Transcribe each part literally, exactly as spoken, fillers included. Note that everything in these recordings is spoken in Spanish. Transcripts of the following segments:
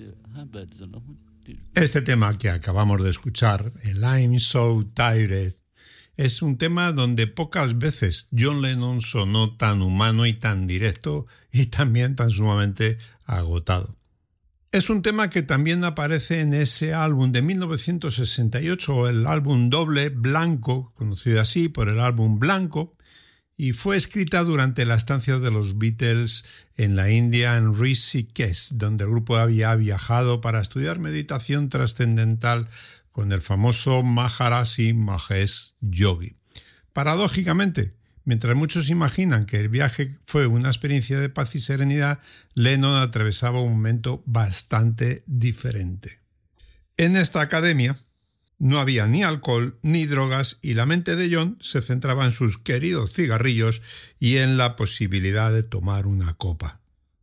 Este tema que acabamos de escuchar, el I'm So Tired, es un tema donde pocas veces John Lennon sonó tan humano y tan directo y también tan sumamente agotado. Es un tema que también aparece en ese álbum de mil novecientos sesenta y ocho, el álbum doble Blanco, conocido así por el álbum Blanco, y fue escrita durante la estancia de los Beatles en la India, en Rishikesh, donde el grupo había viajado para estudiar meditación trascendental con el famoso Maharishi Mahesh Yogi. Paradójicamente, mientras muchos imaginan que el viaje fue una experiencia de paz y serenidad, Lennon atravesaba un momento bastante diferente. En esta academia no había ni alcohol ni drogas y la mente de John se centraba en sus queridos cigarrillos y en la posibilidad de tomar una copa,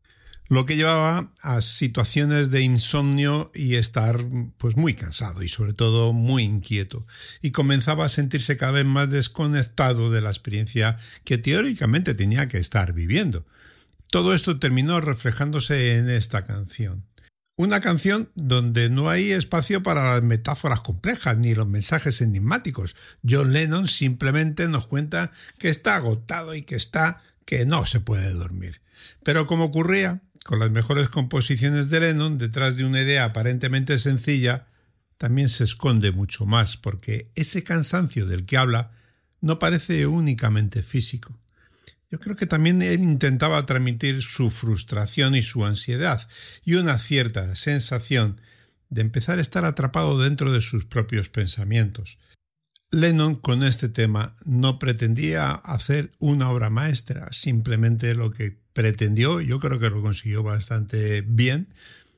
lo que llevaba a situaciones de insomnio y estar pues muy cansado y sobre todo muy inquieto, y comenzaba a sentirse cada vez más desconectado de la experiencia que teóricamente tenía que estar viviendo. Todo esto terminó reflejándose en esta canción. Una canción donde no hay espacio para las metáforas complejas ni los mensajes enigmáticos. John Lennon simplemente nos cuenta que está agotado y que está que no se puede dormir. Pero como ocurría con las mejores composiciones de Lennon, detrás de una idea aparentemente sencilla, también se esconde mucho más, porque ese cansancio del que habla no parece únicamente físico. Yo creo que también él intentaba transmitir su frustración y su ansiedad y una cierta sensación de empezar a estar atrapado dentro de sus propios pensamientos. Lennon con este tema no pretendía hacer una obra maestra, simplemente lo que pretendió, yo creo que lo consiguió bastante bien,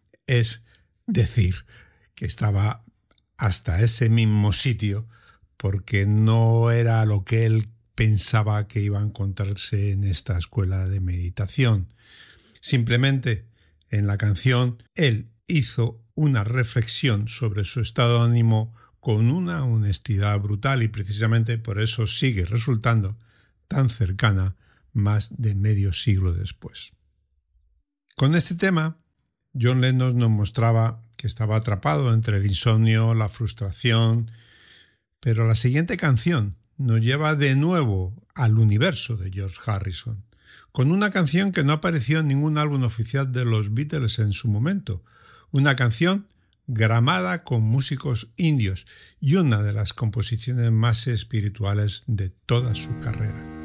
es decir que estaba hasta ese mismo sitio porque no era lo que él pensaba que iba a encontrarse en esta escuela de meditación. Simplemente en la canción él hizo una reflexión sobre su estado de ánimo con una honestidad brutal y precisamente por eso sigue resultando tan cercana más de medio siglo después. Con este tema, John Lennon nos mostraba que estaba atrapado entre el insomnio, la frustración, pero la siguiente canción nos lleva de nuevo al universo de George Harrison, con una canción que no apareció en ningún álbum oficial de los Beatles en su momento, una canción gramada con músicos indios y una de las composiciones más espirituales de toda su carrera.